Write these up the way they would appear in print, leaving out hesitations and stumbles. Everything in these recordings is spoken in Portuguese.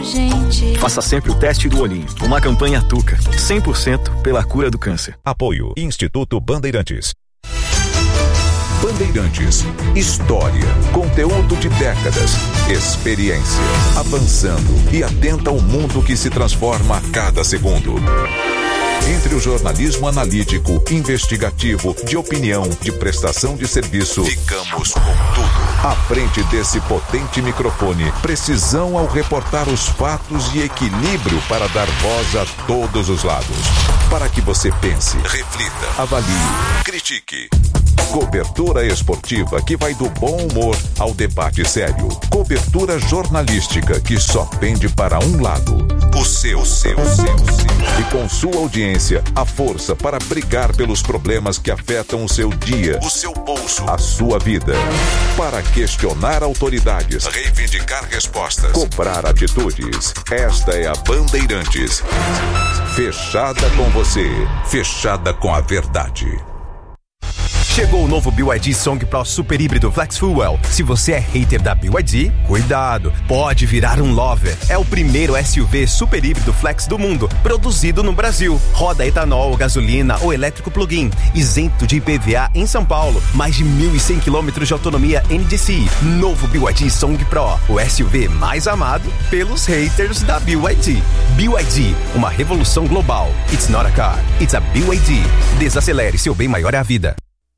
Gente. Faça sempre o teste do olhinho. Uma campanha Tuca, 100% pela cura do câncer. Apoio Instituto Bandeirantes. Bandeirantes, história, conteúdo de décadas, experiência, avançando e atenta ao mundo que se transforma a cada segundo. Entre o jornalismo analítico, investigativo, de opinião, de prestação de serviço, ficamos com tudo. À frente desse potente microfone, precisão ao reportar os fatos e equilíbrio para dar voz a todos os lados. Para que você pense, reflita, avalie, critique. Cobertura esportiva que vai do bom humor ao debate sério. Cobertura jornalística que só pende para um lado. O seu. E com sua audiência, a força para brigar pelos problemas que afetam o seu dia, o seu bolso, a sua vida. Para questionar autoridades, reivindicar respostas, cobrar atitudes. Esta é a Bandeirantes. Fechada com você, fechada com a verdade. Chegou o novo BYD Song Pro Super Híbrido Flex Fuel. Se você é hater da BYD, cuidado, pode virar um lover. É o primeiro SUV super híbrido flex do mundo, produzido no Brasil. Roda etanol, gasolina ou elétrico plug-in, isento de IPVA em São Paulo. Mais de 1.100 km de autonomia NDCi. Novo BYD Song Pro, o SUV mais amado pelos haters da BYD. BYD, uma revolução global. It's not a car, it's a BYD. Desacelere, seu bem maior é a vida.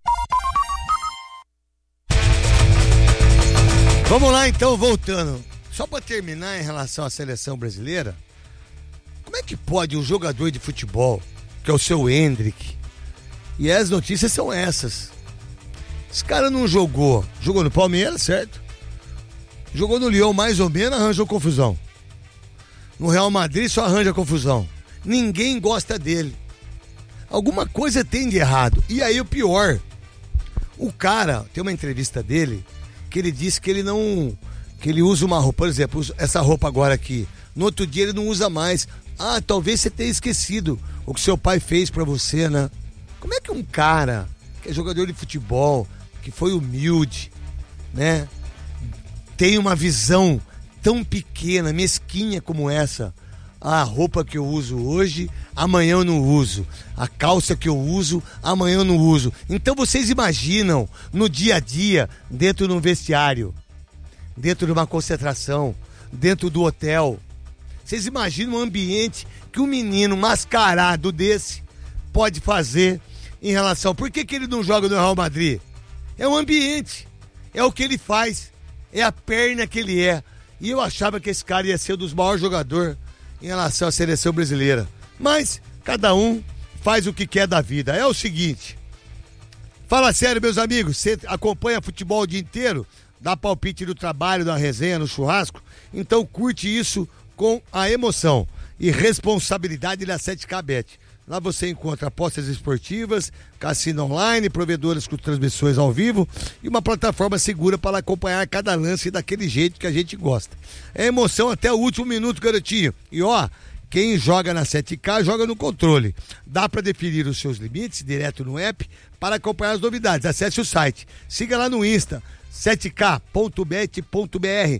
Vamos lá então, voltando. Só para terminar em relação à seleção brasileira, como é que pode um jogador de futebol, que é o seu Hendrick, e as notícias são essas. Esse cara não jogou no Palmeiras, certo? Jogou no Lyon mais ou menos, arranjou confusão. No Real Madrid só arranja confusão. Ninguém gosta dele. Alguma coisa tem de errado. E aí o pior, o cara, tem uma entrevista dele, que ele disse que ele usa uma roupa, por exemplo, essa roupa agora aqui, no outro dia ele não usa mais. Ah, talvez você tenha esquecido o que seu pai fez pra você, né? Como é que um cara que é jogador de futebol, que foi humilde, né, tem uma visão tão pequena, mesquinha como essa? A roupa que eu uso hoje, amanhã eu não uso. A calça que eu uso, amanhã eu não uso. Então vocês imaginam no dia a dia, dentro de um vestiário, dentro de uma concentração, dentro do hotel. Vocês imaginam um ambiente que um menino mascarado desse pode fazer em relação... Por que ele não joga no Real Madrid? É um ambiente, é o que ele faz, é a perna que ele é. E eu achava que esse cara ia ser um dos maiores jogadores em relação à seleção brasileira. Mas cada um faz o que quer da vida. É o seguinte, fala sério, meus amigos, você acompanha futebol o dia inteiro, dá palpite no trabalho, na resenha, no churrasco, então curte isso com a emoção e responsabilidade da 7K Bet. Lá você encontra apostas esportivas, cassino online, provedoras com transmissões ao vivo e uma plataforma segura para acompanhar cada lance daquele jeito que a gente gosta. É emoção até o último minuto, garotinho. E ó, quem joga na 7K joga no controle. Dá para definir os seus limites direto no app para acompanhar as novidades. Acesse o site. Siga lá no Insta, 7k.bet.br,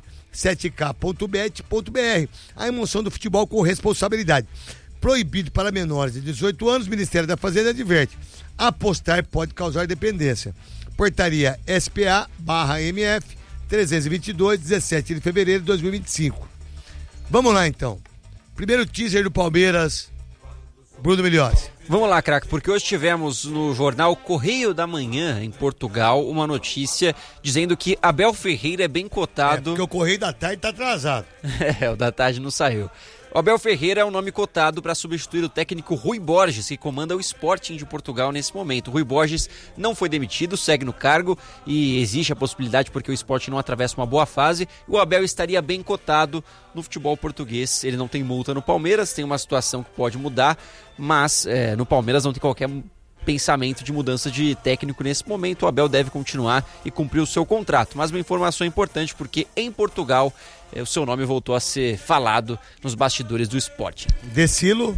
7k.bet.br. A emoção do futebol com responsabilidade. Proibido para menores de 18 anos, o Ministério da Fazenda adverte. Apostar pode causar dependência. Portaria SPA/MF 322, 17 de fevereiro de 2025. Vamos lá então. Primeiro teaser do Palmeiras, Bruno Migliozzi. Vamos lá, craque, porque hoje tivemos no jornal Correio da Manhã, em Portugal, uma notícia dizendo que Abel Ferreira é bem cotado... porque o Correio da Tarde tá atrasado. O da Tarde não saiu. O Abel Ferreira é um nome cotado para substituir o técnico Rui Borges, que comanda o Sporting de Portugal nesse momento. O Rui Borges não foi demitido, segue no cargo e existe a possibilidade, porque o Sporting não atravessa uma boa fase, e o Abel estaria bem cotado no futebol português. Ele não tem multa no Palmeiras, tem uma situação que pode mudar, mas no Palmeiras não tem qualquer pensamento de mudança de técnico nesse momento. O Abel deve continuar e cumprir o seu contrato. Mas uma informação importante, porque em Portugal o seu nome voltou a ser falado nos bastidores do Sporting. Decilo?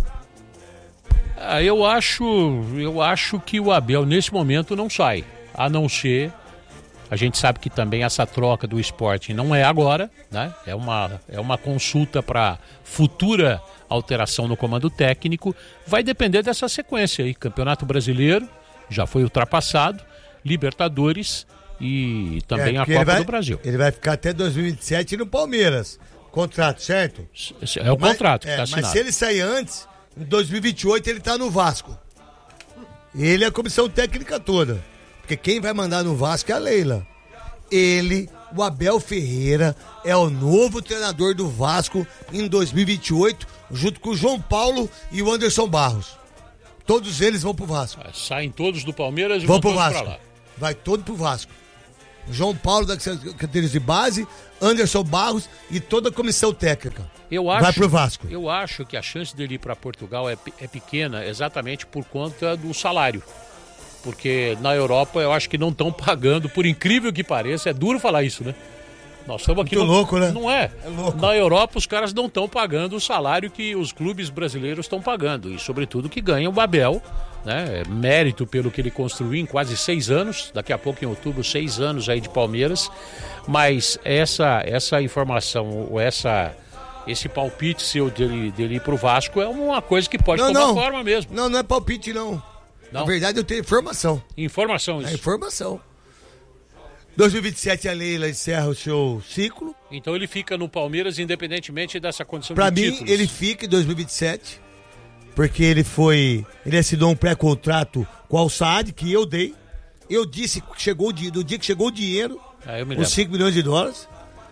Eu acho que o Abel nesse momento não sai, a não ser A gente sabe que também essa troca do Sporting não é agora, né? É uma consulta para futura alteração no comando técnico. Vai depender dessa sequência aí. Campeonato Brasileiro já foi ultrapassado, Libertadores e também a Copa do Brasil. Ele vai ficar até 2027 no Palmeiras. Contrato, certo? É o contrato que está assinado. Mas se ele sair antes, em 2028 ele está no Vasco. Ele é a comissão técnica toda. Porque quem vai mandar no Vasco é a Leila. Ele, o Abel Ferreira, é o novo treinador do Vasco em 2028, junto com o João Paulo e o Anderson Barros. Todos eles vão pro Vasco. Saem todos do Palmeiras e vão vão pro todos Vasco. pra lá. Vai todo pro Vasco. João Paulo das categorias de base, Anderson Barros e toda a comissão técnica. Vai pro Vasco. Eu acho que a chance dele ir para Portugal é pequena exatamente por conta do salário. Porque na Europa eu acho que não estão pagando, por incrível que pareça, é duro falar isso, né? Nós estamos aqui. Muito louco, né? Não é? É louco. Na Europa os caras não estão pagando o salário que os clubes brasileiros estão pagando. E sobretudo que ganha o Abel, né? Mérito pelo que ele construiu em quase 6 anos, daqui a pouco em outubro, 6 anos aí de Palmeiras. Mas essa informação, ou esse palpite seu dele ir pro Vasco é uma coisa que pode tomar forma mesmo. Não é palpite, não. Na verdade, eu tenho informação. Informação, isso. É informação. 2027 a Leila encerra o seu ciclo. Então ele fica no Palmeiras independentemente dessa condição de títulos. Pra mim, ele fica em 2027, porque ele assinou um pré-contrato com o Al-Saad, que eu dei. Eu disse que chegou do dia que chegou o dinheiro, os 5 milhões de dólares.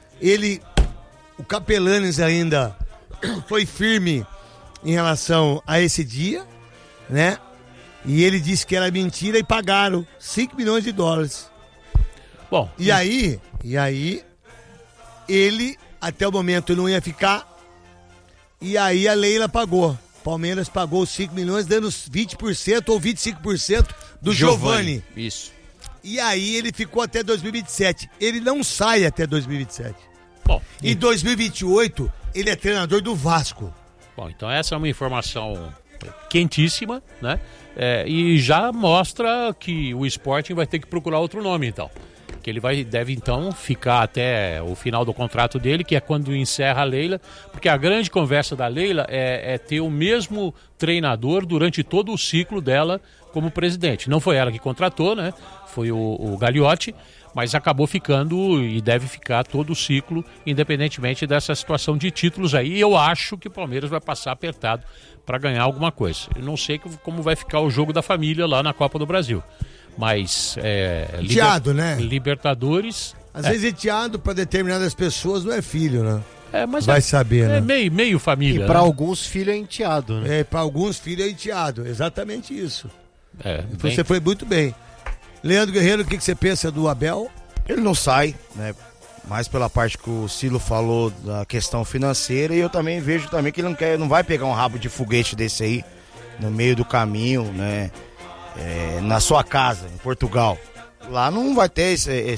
O Capelanes ainda foi firme em relação a esse dia, né? E ele disse que era mentira e pagaram 5 milhões de dólares. Bom. E aí, ele, até o momento, não ia ficar. E aí a Leila pagou. Palmeiras pagou 5 milhões, dando 20% ou 25% do Giovani. Isso. E aí ele ficou até 2027. Ele não sai até 2027. Bom, em 2028, ele é treinador do Vasco. Bom, então essa é uma informação quentíssima, né? E já mostra que o Sporting vai ter que procurar outro nome, então. Que ele deve então ficar até o final do contrato dele, que é quando encerra a Leila, porque a grande conversa da Leila é ter o mesmo treinador durante todo o ciclo dela como presidente. Não foi ela que contratou, né? Foi o Gagliotti, mas acabou ficando e deve ficar todo o ciclo, independentemente dessa situação de títulos aí. E eu acho que o Palmeiras vai passar apertado para ganhar alguma coisa. Eu não sei como vai ficar o jogo da família lá na Copa do Brasil. Mas teado, né? Libertadores. Às vezes teado para determinadas pessoas não é filho, né? Mas vai saber, né? Meio família. E para alguns filho é enteado, né? Para alguns filho é enteado, exatamente isso. Você foi muito bem. Leandro Guerreiro, o que você pensa do Abel? Ele não sai, né? Mais pela parte que o Silo falou da questão financeira, e eu também vejo também que ele não vai pegar um rabo de foguete desse aí no meio do caminho, né? Na sua casa, em Portugal. Lá não vai ter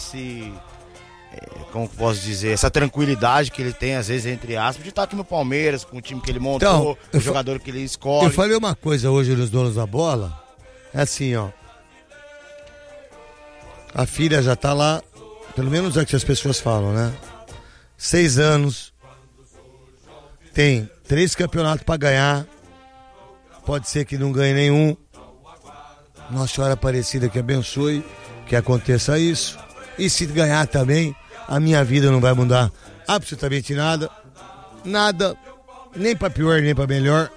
como posso dizer, essa tranquilidade que ele tem, às vezes, entre aspas, de estar aqui no Palmeiras, com o time que ele montou, com o jogador que ele escolhe. Eu falei uma coisa hoje nos Donos da Bola, é assim, ó. A filha já tá lá, pelo menos é o que as pessoas falam, né? 6 anos, tem 3 campeonatos pra ganhar, pode ser que não ganhe nenhum. Nossa Senhora Aparecida que abençoe, que aconteça isso. E se ganhar também, a minha vida não vai mudar absolutamente nada. Nada, nem pra pior, nem pra melhor.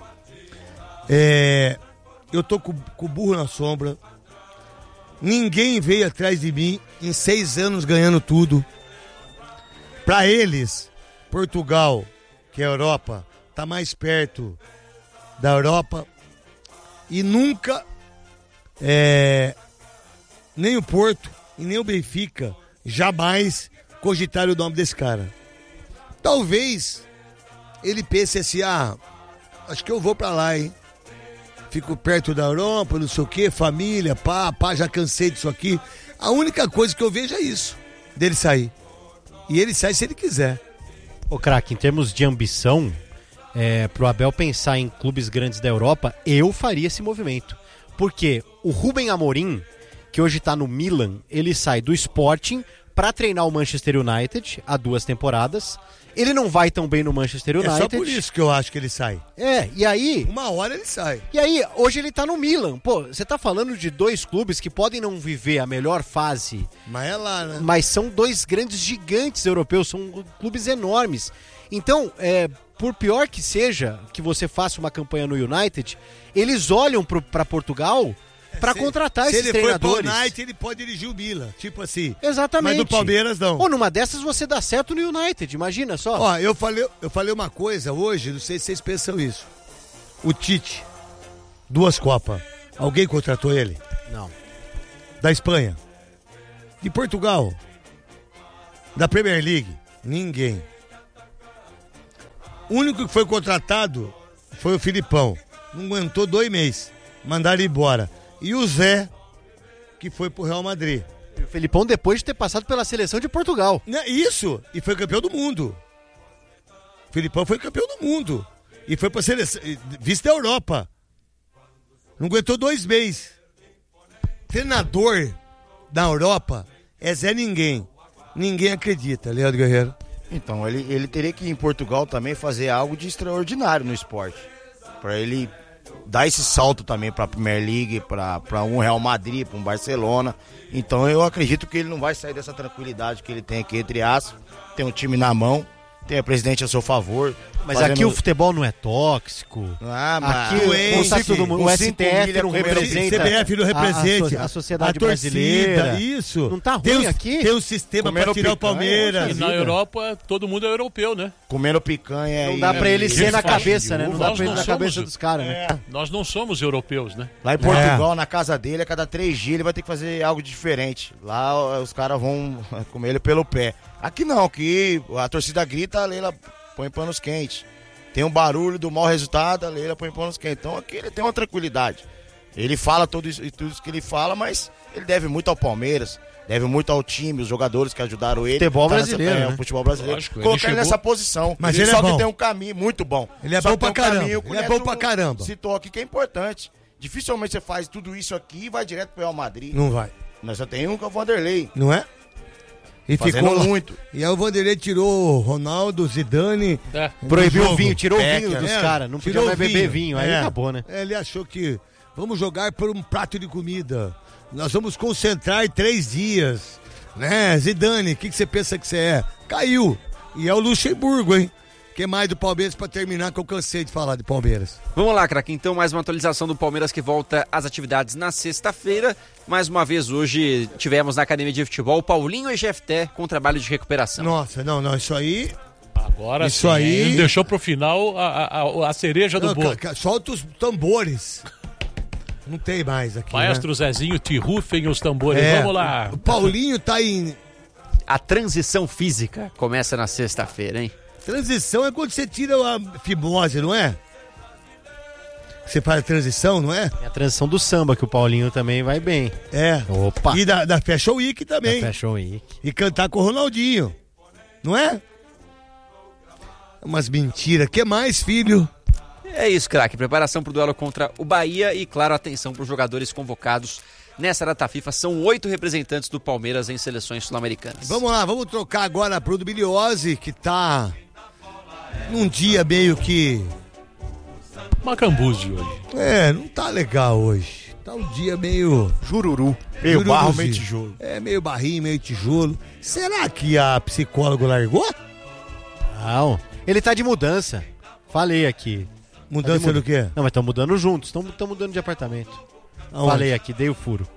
Eu tô com o burro na sombra. Ninguém veio atrás de mim em 6 anos ganhando tudo. Pra eles, Portugal, que é a Europa, tá mais perto da Europa. E nunca... nem o Porto e nem o Benfica jamais cogitaram o nome desse cara. Talvez ele pense assim, acho que eu vou pra lá, hein? Fico perto da Europa, não sei o que, família, pá, já cansei disso aqui. A única coisa que eu vejo é isso, dele sair. E ele sai se ele quiser. Ô craque, em termos de ambição, pro Abel pensar em clubes grandes da Europa, eu faria esse movimento. Porque o Rubem Amorim, que hoje tá no Milan, ele sai do Sporting pra treinar o Manchester United há 2 temporadas. Ele não vai tão bem no Manchester United. É só por isso que eu acho que ele sai. E aí... Uma hora ele sai. E aí, hoje ele tá no Milan. Pô, você tá falando de 2 clubes que podem não viver a melhor fase. Mas é lá, né? Mas são 2 grandes gigantes europeus, são clubes enormes. Então, por pior que seja que você faça uma campanha no United, eles olham pra Portugal pra contratar esses treinadores. Se ele for pro United, ele pode dirigir o Milan, tipo assim. Exatamente. Mas do Palmeiras, não. Ou numa dessas você dá certo no United, imagina só. Ó, eu falei uma coisa hoje, não sei se vocês pensam isso. O Tite, 2 Copas. Alguém contratou ele? Não. Da Espanha? De Portugal? Da Premier League? Ninguém. O único que foi contratado foi o Filipão. Não aguentou 2 meses. Mandaram ele embora. E o Zé, que foi pro Real Madrid. E o Felipão depois de ter passado pela seleção de Portugal. Isso, e foi campeão do mundo. O Filipão foi campeão do mundo. E foi pra seleção, vice da Europa. Não aguentou 2 meses. Treinador da Europa é Zé Ninguém. Ninguém acredita, Leandro Guerreiro. Então, ele teria que ir em Portugal também fazer algo de extraordinário no esporte. Pra ele dar esse salto também para a Premier League, para um Real Madrid, para um Barcelona. Então eu acredito que ele não vai sair dessa tranquilidade que ele tem aqui entre aspas. Tem um time na mão, tem a presidente a seu favor. Mas aqui o futebol não é tóxico. Mas aqui todo mundo, o STF não representa. O CBF não representa. A sociedade a torcida, brasileira. Isso. Não tá ruim aqui? Tem um sistema para tirar o Palmeiras. E na Europa, todo mundo é europeu, né? Comendo picanha. Não dá pra ele ser na cabeça, né? Não dá pra ele não na cabeça dos caras, né? Nós não somos europeus, né? Lá em Portugal, na casa dele, a cada 3 dias ele vai ter que fazer algo diferente. Lá os caras vão comer ele pelo pé. Aqui não, aqui a torcida grita, a Leila põe panos quentes. Tem um barulho do mau resultado, a Leila põe panos quentes. Então aqui ele tem uma tranquilidade. Ele fala tudo isso que ele fala, mas ele deve muito ao Palmeiras, deve muito ao time, os jogadores que ajudaram ele. Futebol brasileiro, né? O futebol brasileiro. Lógico, colocar ele nessa posição. Mas ele só é bom. que tem um caminho muito bom. Ele é só bom pra caramba. Caminho, Ele é bom pra caramba. Citou aqui que é importante. Dificilmente você faz tudo isso aqui e vai direto pro Real Madrid. Não vai. Nós só tem um que é o Vanderlei. Não é? E Fazendo ficou lá. muito. E aí o Vanderlei tirou o Ronaldo, Zidane. Proibiu do o vinho, jogo. tirou o vinho dos caras. Não podia tirou mais o beber vinho. Aí É. acabou, né? Ele achou que vamos jogar por um prato de comida. Nós vamos concentrar em 3 dias. Né, Zidane, o que você pensa que você é? Caiu. E é o Luxemburgo, hein? Que mais do Palmeiras pra terminar, que eu cansei de falar de Palmeiras. Vamos lá, craque. Então, mais uma atualização do Palmeiras que volta às atividades na sexta-feira. Mais uma vez, hoje tivemos na Academia de Futebol o Paulinho e Jefté com trabalho de recuperação. Nossa, não, isso aí... Agora Isso sim, aí- ele deixou pro final a cereja do Não, bolo. solta os tambores. Não tem mais aqui, Maestro Zezinho, te rufem os tambores. né? Vamos lá. O Paulinho tá em... A transição física começa na sexta-feira, hein? Transição é quando você tira a fimose, não é? Você faz a transição, não é? É a transição do samba, que o Paulinho também vai bem. É. Opa! E da Fashion Week também. Fashion Week. E cantar com o Ronaldinho. Não é? Umas mentiras. Que mais, filho? É isso, craque. Preparação pro duelo contra o Bahia e, claro, atenção para os jogadores convocados nessa data FIFA. São 8 representantes do Palmeiras em seleções sul-americanas. Vamos lá, vamos trocar agora pro Dubiliose, que tá num dia meio que... Macambuzi hoje. Não tá legal hoje. Tá um dia meio... Jururu. Meio barro, jururuzinho. meio tijolo. É, meio barrinho, meio tijolo. Será que a psicóloga largou? Não, ele tá de mudança. Falei aqui. Mudança do quê? Não, mas estão mudando juntos, estão mudando de apartamento. Aonde? Falei aqui, dei o furo.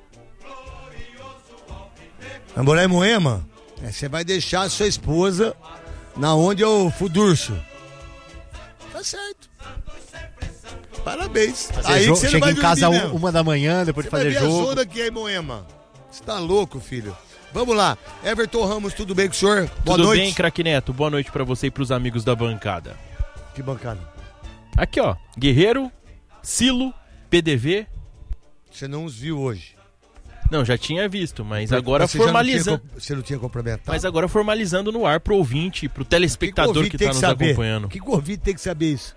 Vai morar em Moema? Você vai deixar a sua esposa na onde é o Fudurso. Tá certo. Parabéns. Aí que você não chega vai em casa dormir mesmo. 1 da manhã, depois de Você vai fazer ver a jogo. zona que é em Moema. Você tá louco, filho. Vamos lá. Everton Ramos, tudo bem com o senhor? Boa Tudo noite. bem, craque Neto? Boa noite pra você e pros amigos da bancada. Que bancada. Aqui, ó. Guerreiro, Silo, PDV. Você não os viu hoje. Não, já tinha visto, mas agora Você já não formalizando. Você não tinha complementado. Mas agora formalizando no ar pro ouvinte, pro telespectador que tá nos acompanhando. O que o ouvinte tem que saber isso?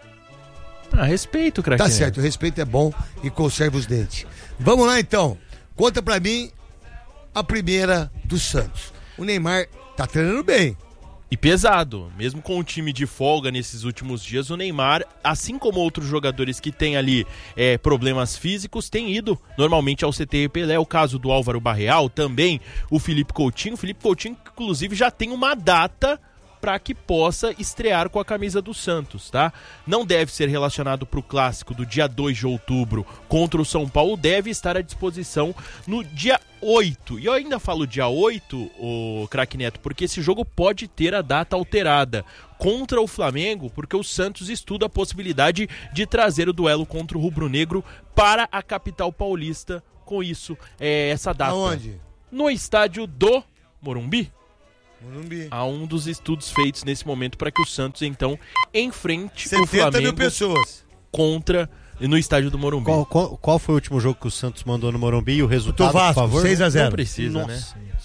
Ah, respeito, craque Tá Neto. certo, o respeito é bom e conserva os dentes. Vamos lá então. Conta pra mim a primeira do Santos. O Neymar tá treinando bem. E pesado, mesmo com o time de folga nesses últimos dias, o Neymar, assim como outros jogadores que têm ali problemas físicos, tem ido normalmente ao CT Pelé. O caso do Álvaro Barreal, também o Felipe Coutinho. O Felipe Coutinho, inclusive, já tem uma data para que possa estrear com a camisa do Santos, tá? Não deve ser relacionado para o clássico do dia 2 de outubro contra o São Paulo, deve estar à disposição no dia 8. E eu ainda falo dia 8, o craque Neto, porque esse jogo pode ter a data alterada contra o Flamengo, porque o Santos estuda a possibilidade de trazer o duelo contra o Rubro Negro para a capital paulista. Com isso, essa data. Aonde? No estádio do Morumbi. Há um dos estudos feitos nesse momento para que o Santos, então, enfrente o 70 Flamengo mil pessoas no estádio do Morumbi. Qual foi o último jogo que o Santos mandou no Morumbi e o resultado, Vasco, por favor? 6-0. Não precisa, né?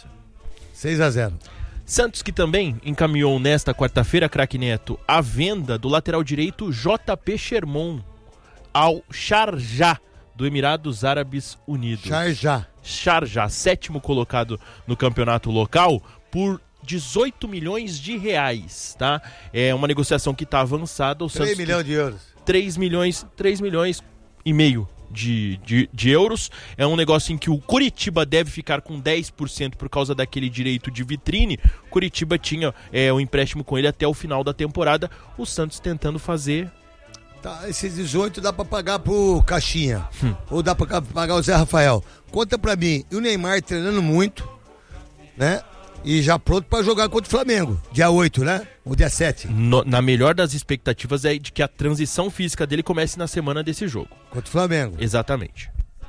6-0. Santos que também encaminhou nesta quarta-feira, craque Neto, a venda do lateral direito JP Sherman ao Sharjah, do Emirados Árabes Unidos. Sharjah, 7º colocado no campeonato local, por 18 milhões de reais, tá? É uma negociação que está avançada. 3 milhões de euros. 3 milhões e meio de euros. É um negócio em que o Coritiba deve ficar com 10% por causa daquele direito de vitrine. O Coritiba tinha o empréstimo com ele até o final da temporada. O Santos tentando fazer... Tá, esses 18 dá pra pagar pro Caixinha. Ou dá pra pagar o Zé Rafael. Conta pra mim, e o Neymar treinando muito, né? E já pronto pra jogar contra o Flamengo. Dia 8, né? Ou dia 7. Na melhor das expectativas é de que a transição física dele comece na semana desse jogo. Contra o Flamengo. Exatamente.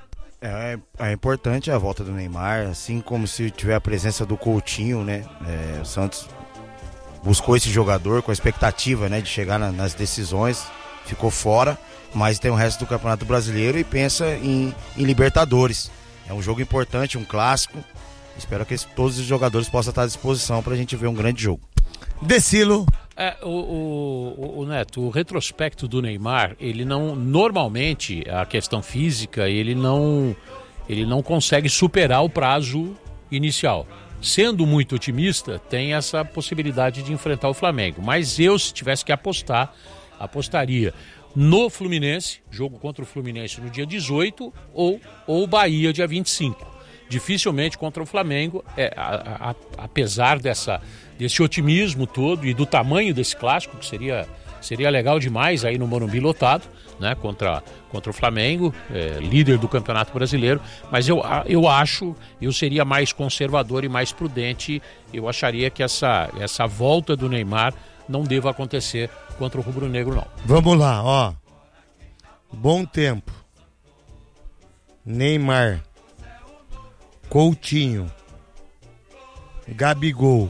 É importante a volta do Neymar, assim como se tiver a presença do Coutinho, né? O Santos buscou esse jogador com a expectativa, né, de chegar nas decisões, ficou fora, mas tem o resto do Campeonato Brasileiro e pensa em Libertadores. É um jogo importante, um clássico. Espero que todos os jogadores possam estar à disposição para a gente ver um grande jogo. Decilo. O Neto, o retrospecto do Neymar, ele não, normalmente, a questão física, ele não consegue superar o prazo inicial. Sendo muito otimista, tem essa possibilidade de enfrentar o Flamengo. Mas eu, se tivesse que apostar, apostaria no Fluminense, jogo contra o Fluminense no dia 18, ou Bahia dia 25. Dificilmente contra o Flamengo, apesar desse otimismo todo e do tamanho desse clássico, que seria legal demais aí no Morumbi lotado, né, contra o Flamengo, líder do Campeonato Brasileiro, mas eu seria mais conservador e mais prudente. Eu acharia que essa volta do Neymar não deva acontecer contra o Rubro Negro, não. Vamos lá, ó. Bom tempo. Neymar, Coutinho, Gabigol,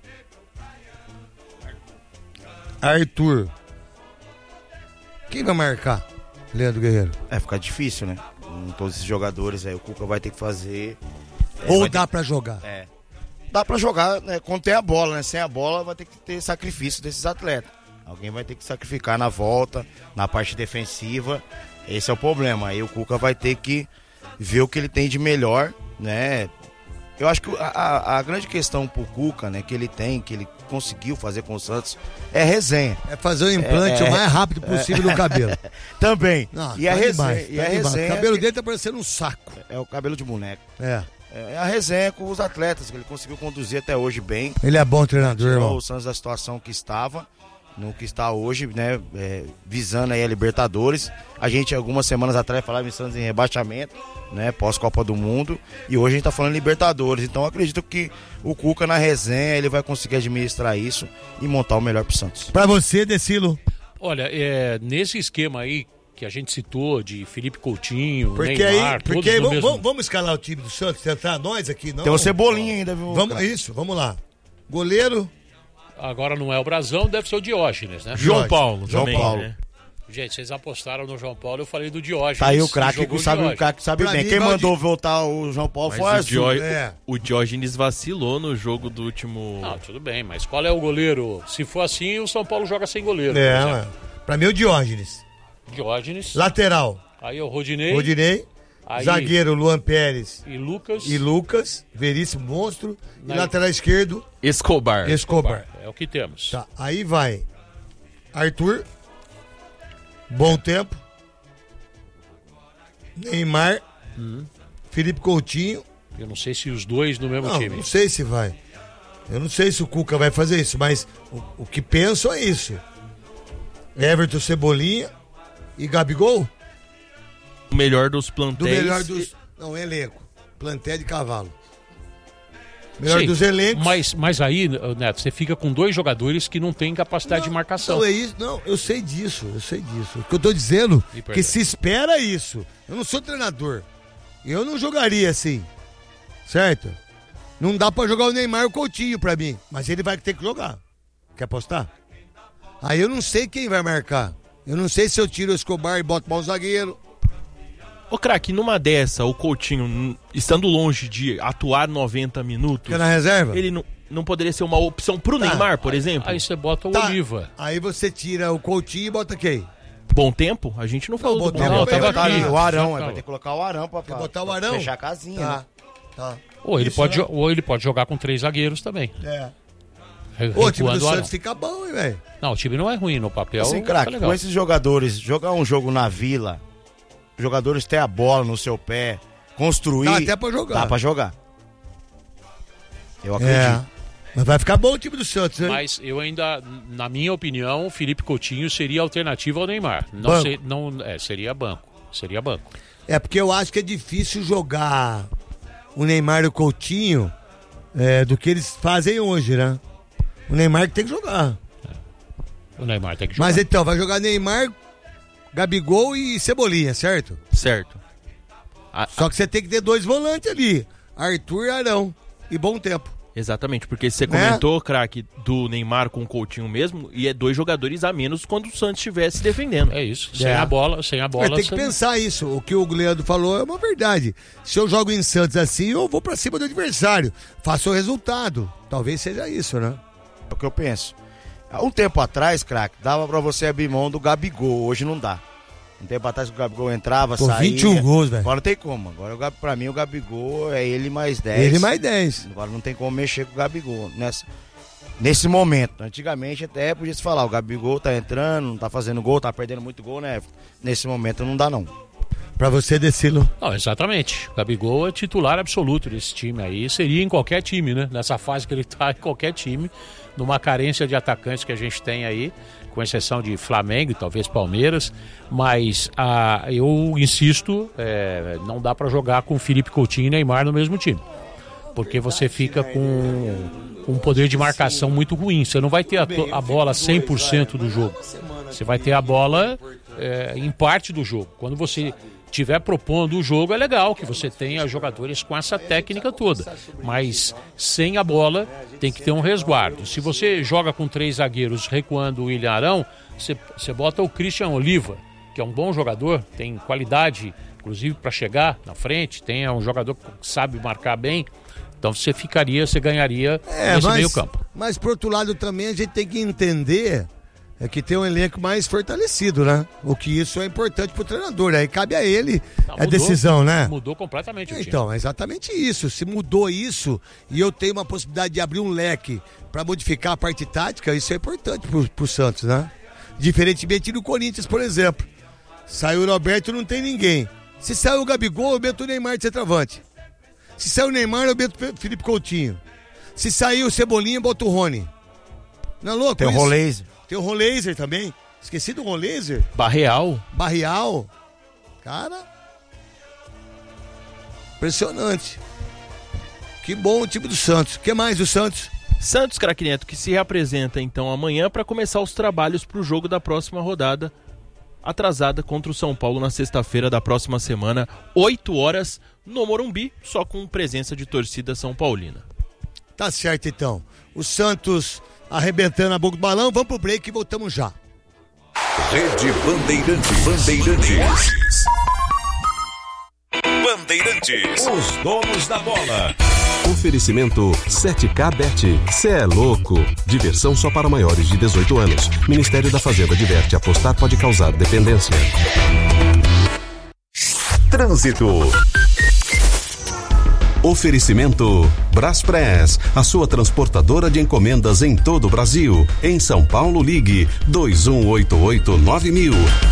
Arthur. Quem vai marcar? Leandro Guerreiro. Fica difícil, né? Com todos esses jogadores aí, o Cuca vai ter que fazer. Ou dá pra jogar? Dá pra jogar, né? Quando tem a bola, né? Sem a bola vai ter que ter sacrifício desses atletas. Alguém vai ter que sacrificar na volta, na parte defensiva. Esse é o problema. Aí o Cuca vai ter que ver o que ele tem de melhor, né? Eu acho que a grande questão pro Cuca, né, que ele conseguiu fazer com o Santos é resenha. É fazer o implante o mais rápido possível no cabelo. Também. Não, e a resenha. O cabelo dele tá parecendo um saco. É o cabelo de boneco. É a resenha com os atletas, que ele conseguiu conduzir até hoje bem. Ele é bom treinador, irmão. O Santos da situação que estava, no que está hoje, né, visando aí a Libertadores. A gente, algumas semanas atrás, falava em Santos em rebaixamento, né, pós-Copa do Mundo, e hoje a gente tá falando Libertadores. Então acredito que o Cuca, na resenha, ele vai conseguir administrar isso e montar o melhor pro Santos. Pra você, Decilo. Olha, nesse esquema aí que a gente citou, de Felipe Coutinho, Neymar, vamos escalar o time do Santos, tentar nós aqui, não? Tem o Cebolinha ainda, viu? Vamos lá. Goleiro. Agora não é o Brasão, deve ser o Diógenes, né? João Paulo. Né? Gente, vocês apostaram no João Paulo, eu falei do Diógenes. Tá aí o craque que sabe bem. Quem mandou voltar o João Paulo foi o Diógenes vacilou no jogo do último... Não, tudo bem, mas qual é o goleiro? Se for assim, o São Paulo joga sem goleiro. Pra mim é o Diógenes. Diógenes. Lateral. Aí o Rodinei. Aí, zagueiro Luan Pérez e Lucas, Veríssimo monstro. E lateral esquerdo, Escobar. É o que temos. Tá, aí vai Arthur, Bom Tempo, Neymar, Felipe Coutinho. Eu não sei se os dois no mesmo time. Não sei se vai. Eu não sei se o Cuca vai fazer isso, mas o que penso é isso. Everton, Cebolinha e Gabigol. O melhor dos plantéis. Não, elenco. Plantel de cavalo. Melhor dos elencos. Mas aí, Neto, você fica com 2 jogadores que não têm capacidade de marcação. Não, é isso. Não, eu sei disso. O que eu tô dizendo é que se espera isso. Eu não sou treinador. Eu não jogaria assim. Certo? Não dá pra jogar o Neymar e o Coutinho pra mim. Mas ele vai ter que jogar. Quer apostar? Aí eu não sei quem vai marcar. Eu não sei se eu tiro o Escobar e boto mal o zagueiro. Ô, craque, numa dessa, o Coutinho, estando longe de atuar 90 minutos... Fica na reserva? Ele não poderia ser uma opção pro Neymar, por exemplo? Aí você bota o Oliva. Aí você tira o Coutinho e bota quem? Bom Tempo? A gente não falou do Bom Tempo. Tava aqui. o Arão, vai ter que colocar o Arão pra botar o Arão? fechar a casinha, né? Tá. Ou ele pode jogar com 3 zagueiros também. O time do Santos fica bom, hein, velho? Não, o time não é ruim no papel. Assim, craque, com esses jogadores, jogar um jogo na Vila, os jogadores têm a bola no seu pé, construir... Dá até pra jogar. Dá pra jogar. Eu acredito. Mas vai ficar bom o time do Santos, hein? Mas eu ainda, na minha opinião, o Felipe Coutinho seria alternativa ao Neymar. Seria banco. Seria banco. É porque eu acho que é difícil jogar o Neymar e o Coutinho do que eles fazem hoje, né? O Neymar que tem que jogar. O Neymar tem que jogar. Mas então, vai jogar Neymar, Gabigol e Cebolinha, certo? Certo. Só que você tem que ter 2 volantes ali. Arthur e Arão. E Bom Tempo. Exatamente, porque você comentou, craque, do Neymar com o Coutinho mesmo, e é 2 jogadores a menos quando o Santos estivesse defendendo. É isso. Sem a bola. Tem que pensar isso. O que o Leandro falou é uma verdade. Se eu jogo em Santos assim, eu vou pra cima do adversário. Faço o resultado. Talvez seja isso, né? É o que eu penso. Há um tempo atrás, craque, dava pra você abrir mão do Gabigol. Hoje não dá. Um tempo atrás o Gabigol entrava, saía. 21 gols, velho. Agora não tem como. Agora, pra mim, o Gabigol é ele mais 10. Ele mais 10. Agora não tem como mexer com o Gabigol nesse momento. Antigamente até podia se falar, o Gabigol tá entrando, não tá fazendo gol, tá perdendo muito gol, né? Nesse momento não dá, não. Pra você, Decilo. Não, exatamente. O Gabigol é titular absoluto desse time aí. Seria em qualquer time, né? Nessa fase que ele tá, em qualquer time. Numa carência de atacantes que a gente tem aí, com exceção de Flamengo e talvez Palmeiras. Mas eu insisto, não dá pra jogar com Felipe Coutinho e Neymar no mesmo time. Porque você fica com um poder de marcação muito ruim. Você não vai ter a bola 100% do jogo. Você vai ter a bola em parte do jogo. Quando você estiver propondo o jogo, é legal que você tenha jogadores com essa técnica toda. Mas sem a bola, tem que ter um resguardo. Se você joga com 3 zagueiros recuando o William Arão, você bota o Christian Oliva, que é um bom jogador, tem qualidade, inclusive para chegar na frente, é um jogador que sabe marcar bem. Então você ganharia nesse meio campo. Mas por outro lado também a gente tem que entender que tem um elenco mais fortalecido, né? O que isso é importante pro treinador. Aí cabe a ele a decisão, né? Mudou completamente o time. Então, é exatamente isso. Se mudou isso e eu tenho uma possibilidade de abrir um leque para modificar a parte tática, isso é importante pro Santos, né? Diferentemente do Corinthians, por exemplo. Saiu o Roberto, não tem ninguém. Se saiu o Gabigol, eu meto o Neymar de centroavante. Se saiu o Neymar, eu meto o Felipe Coutinho. Se saiu o Cebolinha, eu boto o Rony. Não é louco? Tem o Rolaser. Tem o Rolaser também. Esqueci do Rolaser. Barreal. Cara. Impressionante. Que bom o time do Santos. O que mais do Santos? Santos, craque Neto, que se reapresenta então amanhã para começar os trabalhos para o jogo da próxima rodada, atrasada contra o São Paulo na sexta-feira da próxima semana, 8 horas, no Morumbi, só com presença de torcida São Paulina. Tá certo então. O Santos arrebentando a boca do balão. Vamos pro break e voltamos já. Rede Bandeirantes. Os donos da bola. Oferecimento 7K Bet. Cê é louco. Diversão só para maiores de 18 anos. Ministério da Fazenda diverte. Apostar pode causar dependência. Trânsito. Oferecimento Braspress, a sua transportadora de encomendas em todo o Brasil. Em São Paulo, ligue 2188-9000.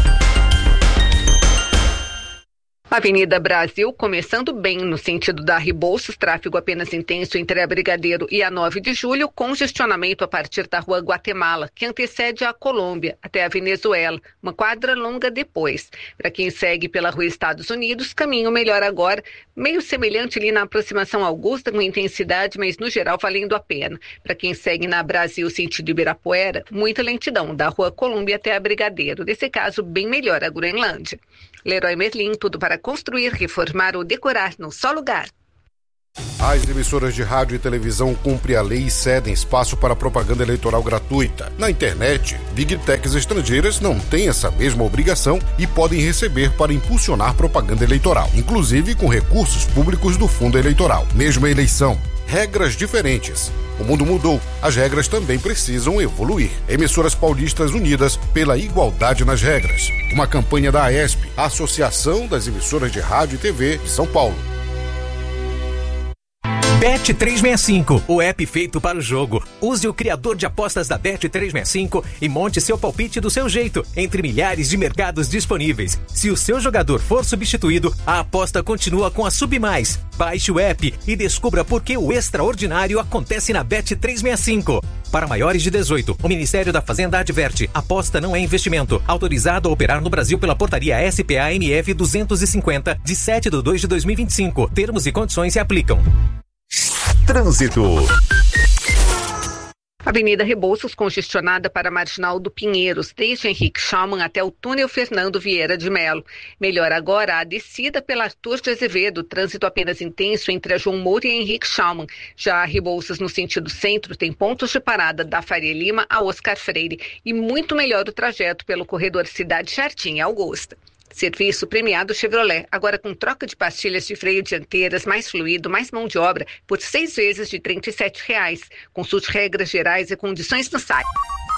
Avenida Brasil, começando bem no sentido da Rebouças, tráfego apenas intenso entre a Brigadeiro e a 9 de Julho, congestionamento a partir da Rua Guatemala, que antecede a Colômbia, até a Venezuela, uma quadra longa depois. Para quem segue pela Rua Estados Unidos, caminho melhor agora, meio semelhante ali na aproximação Augusta, com intensidade, mas no geral valendo a pena. Para quem segue na Brasil, sentido Ibirapuera, muita lentidão, da Rua Colômbia até a Brigadeiro, nesse caso bem melhor a Groenlândia. Leroy Merlin, tudo para construir, reformar ou decorar num só lugar. As emissoras de rádio e televisão cumprem a lei e cedem espaço para propaganda eleitoral gratuita. Na internet, Big Techs estrangeiras não têm essa mesma obrigação e podem receber para impulsionar propaganda eleitoral, inclusive com recursos públicos do fundo eleitoral. Mesma eleição, regras diferentes. O mundo mudou, as regras também precisam evoluir. Emissoras paulistas unidas pela igualdade nas regras. Uma campanha da AESP, a Associação das Emissoras de Rádio e TV de São Paulo. Bet365, o app feito para o jogo. Use o criador de apostas da Bet365 e monte seu palpite do seu jeito, entre milhares de mercados disponíveis. Se o seu jogador for substituído, a aposta continua com a Submais. Baixe o app e descubra por que o extraordinário acontece na Bet365. Para maiores de 18, o Ministério da Fazenda adverte: aposta não é investimento. Autorizado a operar no Brasil pela portaria SPA-NF 250, de 7/2/2025. Termos e condições se aplicam. Trânsito. Avenida Rebouças congestionada para a Marginal do Pinheiros, desde Henrique Schaumann até o túnel Fernando Vieira de Melo. Melhor agora a descida pela Arthur de Azevedo, trânsito apenas intenso entre a João Moura e a Henrique Schaumann. Já a Rebouças no sentido centro tem pontos de parada da Faria Lima a Oscar Freire e muito melhor o trajeto pelo corredor Cidade Jardim Augusta. Serviço premiado Chevrolet, agora com troca de pastilhas de freio dianteiras, mais fluido, mais mão de obra, por 6 vezes de R$ 37,00. Consulte regras gerais e condições no site.